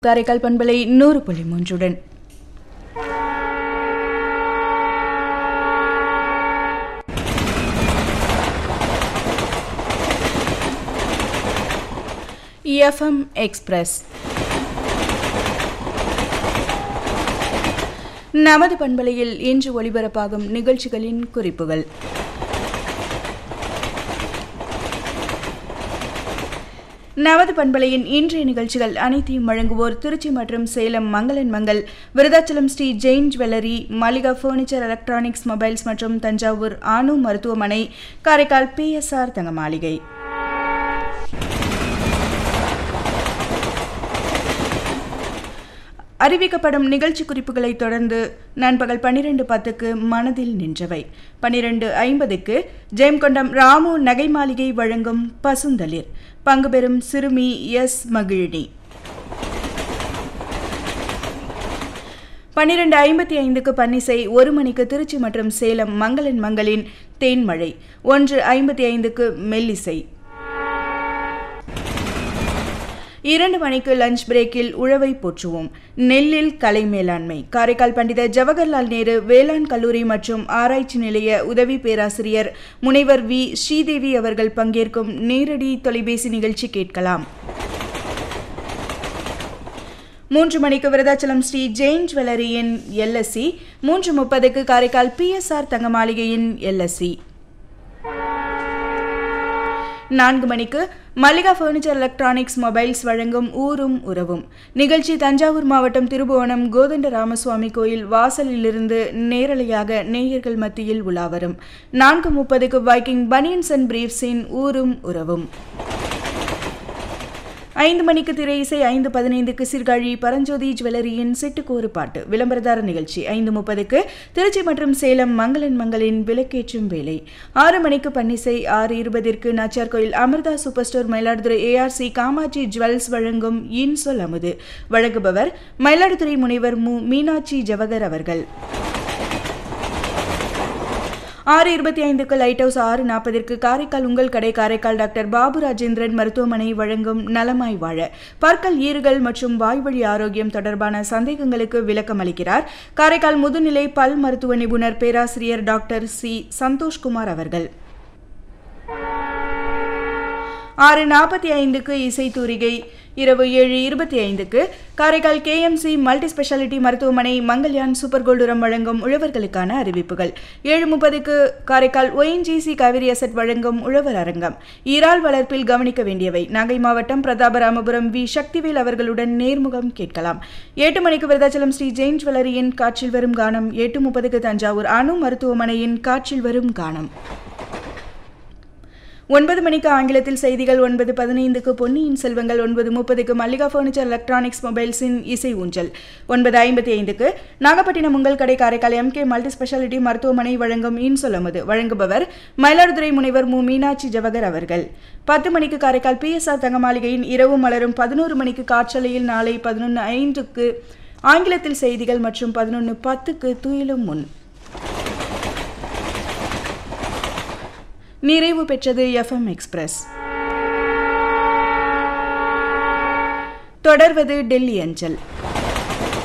காரைக்கால் பண்பலை 100.3 FM express நமது பண்பலையில் இன்று ஒளிபரப்பாகும் நிகழ்ச்சிகளின் குறிப்புகள். நமது பண்பலையின் இன்றைய நிகழ்ச்சிகள் அனைத்தையும் வழங்குவோர் திருச்சி மற்றும் சேலம் மங்களன் Mangal, Virudhachalam Sri Jain jewellery, Mallika furniture, electronics, mobiles மற்றும் தஞ்சாவூர் ஆனு மருத்துவமனை, காரைக்கால் PSR தங்க மாளிகை. அறிவிக்கப்படும் நிகழ்ச்சி குறிப்புகளை தொடர்ந்து நண்பகல் 12:10க்கு மனதில் நின்றவை, 12:50க்கு ஜெயம்கொண்டம் ராமு நகை மாளிகை வழங்கும் பசுந்தளிர், பங்குபெறும் சிறுமி எஸ் மகிழினி. 12:55க்கு பன்னிசை, 1 மணிக்கு திருச்சி மற்றும் சேலம் மங்களன் மங்களின் தேன்மழை, 1:55க்கு மெல்லிசை. 2 மணிக்கு லஞ்ச் பிரேக்கில் உழவை போற்றுவோம், நெல்லில் கலை மேலாண்மை, காரைக்கால் பண்டித ஜவஹர்லால் நேரு வேளாண் கல்லூரி மற்றும் ஆராய்ச்சி நிலைய உதவி பேராசிரியர் முனைவர் வி ஸ்ரீதேவி அவர்கள் பங்கேற்கும் நேரடி தொலைபேசி நிகழ்ச்சி கேட்கலாம். 3 மணிக்கு விருதாச்சலம் ஸ்ரீ ஜெயின் ஜுவல்லரியின் LSC, 3:30க்கு காரைக்கால் PSR தங்க மாளிகையின் LSC. 4 மணிக்கு மல்லிகா பர்னிச்சர், எலக்ட்ரானிக்ஸ், மொபைல்ஸ் வழங்கும் ஊரும் உறவும் நிகழ்ச்சி தஞ்சாவூர் மாவட்டம் திருபுவனம் கோதண்ட ராமசுவாமி கோயில் வாசலிலிருந்து நேரலையாக நேயர்கள் மத்தியில் உலாவரும். 4:30க்கு வைக்கிங் பனியன்ஸ் அண்ட் பிரீஃப்ஸின் ஊரும் உறவும். 5 மணிக்கு திரை இசை, 5:15க்கு சீர்காழி பரஞ்சோதி ஜுவல்லரியின் சிட்டுக்கோரு பாட்டு விளம்பரதார நிகழ்ச்சி, 5:30க்கு திருச்சி மற்றும் சேலம் மங்களன் மங்களின் விளக்கேற்றும் வேலை, 6 மணிக்கு பன்னிசை, 6:20க்கு நாச்சியார் கோயில் Amrita super store Mayiladuthurai ARC Kamakshi jewels வழங்கும் இன்சொல் அமுது, வழங்குபவர் மயிலாடுதுறை முனைவர் மு மீனாட்சி ஜவகர் அவர்கள். 6:25க்கு லைட் ஹவுஸ், 6:40க்கு காரைக்கால் உங்கள் கடை காரைக்கால் டாக்டர் பாபு ராஜேந்திரன் மருத்துவமனை வழங்கும் நலமாய் வாழ, பற்கள், ஈறுகள் மற்றும் வாய்வழி ஆரோக்கியம் தொடர்பான சந்தேகங்களுக்கு விளக்கம் அளிக்கிறார் காரைக்கால் முதுநிலை பல் மருத்துவ நிபுணர் பேராசிரியர் டாக்டர் C சந்தோஷ்குமார் அவர்கள். 6:45க்கு இசை தூரிகை, இரவு 7:25க்கு காரைக்கால் KMC மல்டி ஸ்பெஷாலிட்டி மருத்துவமனை மங்கள்யான் சூப்பர் கோல்டுரம் வழங்கும் உழவர்களுக்கான அறிவிப்புகள், 7:30க்கு காரைக்கால் ONGC காவிரி அசட் வழங்கும் உழவர் அரங்கம், இறால் வளர்ப்பில் கவனிக்க வேண்டியவை, நாகை மாவட்டம் பிரதாபராமபுரம் வி சக்திவேல் அவர்களுடன் நேர்முகம் கேட்கலாம். 8 மணிக்கு விருதாச்சலம் ஸ்ரீ ஜெயின் ஜுவல்லரியின் காற்றில் வரும் கானம், 8:30க்கு தஞ்சாவூர் அணு மருத்துவமனையின் காற்றில் வரும் கானம். 9 மணிக்கு ஆங்கிலத்தில் செய்திகள், 9:15க்கு பொன்னியின் செல்வங்கள், 9:30க்கு மல்லிகா பர்னிச்சர், எலக்ட்ரானிக்ஸ், மொபைல்ஸின் இசை ஊஞ்சல், 9:55க்கு நாகப்பட்டினம் உங்கள் கடை காரைக்கால் MK மல்டி ஸ்பெஷாலிட்டி மருத்துவமனை வழங்கும் இன்சொல் அமுது, வழங்குபவர் மயிலாடுதுறை முனைவர் மு மீனாட்சி ஜவகர் அவர்கள். 10 மணிக்கு காரைக்கால் PSR தங்க மாளிகையின் இரவு மலரும், 11 மணிக்கு காற்றலையில் நாளை 11:05க்கு ஆங்கிலத்தில் செய்திகள் மற்றும் 11:10க்கு துயிலும் முன். நிறைவு பெற்றது FM எக்ஸ்பிரஸ். தொடர்வது டெல்லி அஞ்சல்.